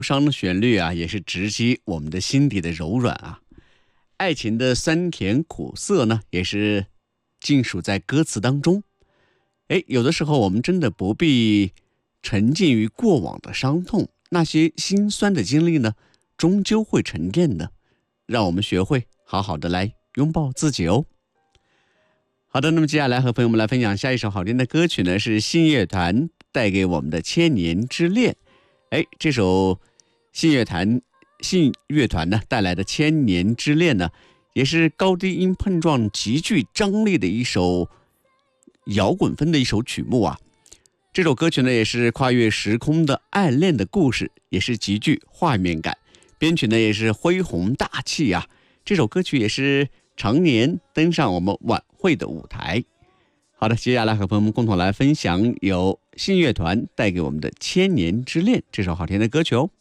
伤的旋律啊，也是直击我们的心底的柔软啊。爱情的酸甜苦涩呢，也是尽属在歌词当中。有的时候我们真的不必沉浸于过往的伤痛，那些心酸的经历呢，终究会沉淀的。让我们学会好好的来拥抱自己哦。好的，那么接下来和朋友们来分享下一首好听的歌曲呢，是信乐团带给我们的《千年之恋》。这首信乐团呢带来的《千年之恋》呢，也是高低音碰撞极具张力的一首摇滚风的一首曲目啊。这首歌曲呢也是跨越时空的爱恋的故事，也是极具画面感，编曲呢也是恢宏大气啊。这首歌曲也是常年登上我们晚会的舞台。好的，接下来和朋友们共同来分享由信乐团带给我们的《千年之恋》这首好听的歌曲哦。